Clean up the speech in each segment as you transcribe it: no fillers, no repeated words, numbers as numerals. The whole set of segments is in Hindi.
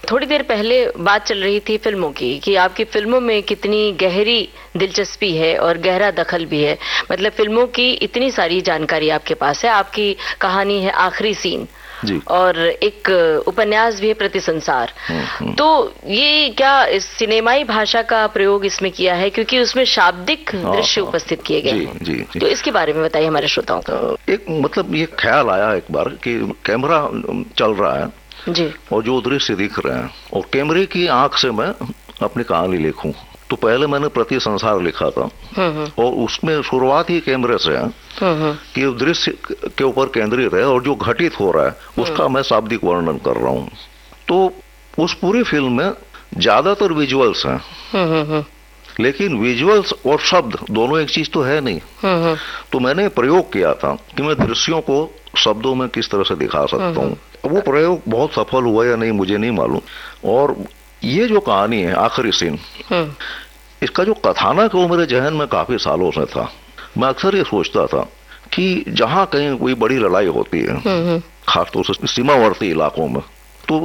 थोड़ी देर पहले बात चल रही थी फिल्मों की, कि आपकी फिल्मों में कितनी गहरी दिलचस्पी है और गहरा दखल भी है। मतलब फिल्मों की इतनी सारी जानकारी आपके पास है। आपकी कहानी है आखिरी सीन जी। और एक उपन्यास भी है प्रति संसार। तो ये क्या इस सिनेमाई भाषा का प्रयोग इसमें किया है, क्योंकि उसमें शाब्दिक दृश्य उपस्थित किए गए हैं। जी, जी। तो इसके बारे में बताइए हमारे श्रोताओं को। एक मतलब ये ख्याल आया एक बार कि कैमरा चल रहा है जी। और जो दृश्य दिख रहे हैं और कैमरे की आंख से मैं अपनी कहानी लिखूं। तो पहले मैंने प्रति संसार लिखा था और उसमें शुरुआत ही कैमरे से है कि दृश्य के ऊपर केंद्रित है और जो घटित हो रहा है उसका मैं शाब्दिक वर्णन कर रहा हूँ। तो उस पूरी फिल्म में ज्यादातर विजुअल्स हैं, लेकिन विजुअल्स और शब्द दोनों एक चीज तो है नहीं। तो मैंने प्रयोग किया था कि मैं दृश्यों को शब्दों में किस तरह से दिखा सकता हूँ। वो प्रयोग बहुत सफल हुआ या नहीं मुझे नहीं मालूम। और ये जो कहानी है आखिरी सीन, इसका जो कथानक है वो मेरे जहन में काफी सालों से था। मैं अक्सर ये सोचता था कि जहाँ कहीं कोई बड़ी लड़ाई होती है, खासतौर से सीमावर्ती इलाकों में, तो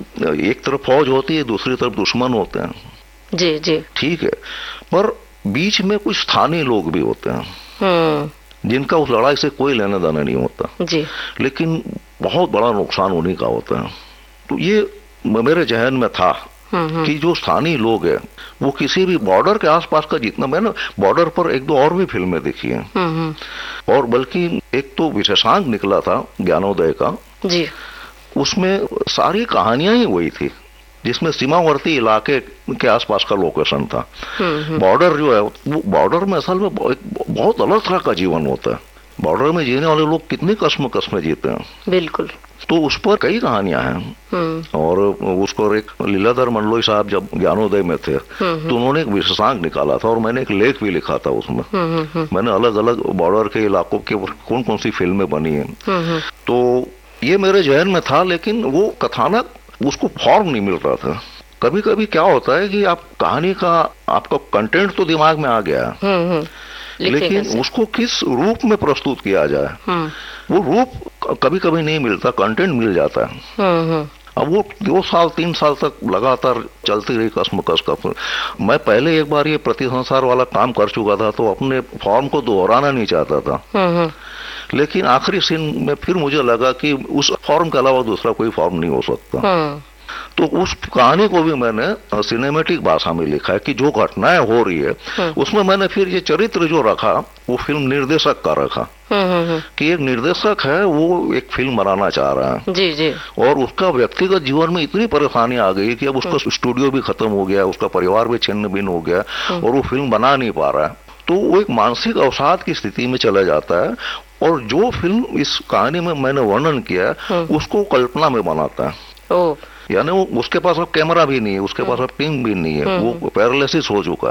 एक तरफ फौज होती है, दूसरी तरफ दुश्मन होते हैं। जी जी। ठीक है, पर बीच में कुछ स्थानीय लोग भी होते हैं जिनका उस लड़ाई से कोई लेना देना नहीं होता जी, लेकिन बहुत बड़ा नुकसान उन्हीं का होता है। तो ये मेरे जहन में था कि जो स्थानीय लोग हैं वो किसी भी बॉर्डर के आसपास का, जितना मैंने बॉर्डर पर एक दो और भी फिल्में देखी हैं और बल्कि एक तो विशेषांक निकला था ज्ञानोदय का जी, उसमें सारी कहानियां ही वही थी जिसमें सीमावर्ती इलाके के आसपास का लोकेशन था। बॉर्डर जो है वो बॉर्डर में असल में बहुत अलग तरह का जीवन होता है। बॉर्डर में जीने वाले लोग कितने कश्म जीते हैं। बिल्कुल। तो उस पर कई कहानियां हैं और उसको एक लीलाधर मंडलोई साहब जब ज्ञानोदय में थे तो उन्होंने एक विशेषांक निकाला था और मैंने एक लेख भी लिखा था उसमें। मैंने अलग अलग बॉर्डर के इलाकों के कौन कौन सी फिल्में बनी हैं। तो ये मेरे जहन में था, लेकिन वो कथानक उसको फॉर्म नहीं मिल रहा था। कभी कभी क्या होता है कि आप कहानी का आपका कंटेंट तो दिमाग में आ गया लेकिन उसको किस रूप में प्रस्तुत किया जाए वो रूप कभी कभी नहीं मिलता, कंटेंट मिल जाता है। अब वो 2 साल 3 साल तक लगातार चलती रही कसमकस का। मैं पहले एक बार ये प्रति संसार वाला काम कर चुका था तो अपने फॉर्म को दोहराना नहीं चाहता था, लेकिन आखिरी सीन में फिर मुझे लगा कि उस फॉर्म के अलावा दूसरा कोई फॉर्म नहीं हो सकता। तो उस कहानी को भी मैंने सिनेमेटिक भाषा में लिखा है कि जो घटनाएं हो रही है उसमें मैंने फिर ये चरित्र जो रखा वो फिल्म निर्देशक का रखा कि एक निर्देशक है वो एक फिल्म बनाना चाह रहा है जी जी, और उसका व्यक्तिगत जीवन में इतनी परेशानी आ गई कि अब उसका स्टूडियो भी खत्म हो गया, उसका परिवार भी छिन्न भिन्न हो गया और वो फिल्म बना नहीं पा रहा है। तो वो एक मानसिक अवसाद की स्थिति में चला जाता है और जो फिल्म इस कहानी में मैंने वर्णन किया उसको कल्पना में बनाता है। यानी वो उसके पास अब कैमरा भी नहीं है, उसके पास अब टीम भी नहीं है, वो पैरालिसिस हो चुका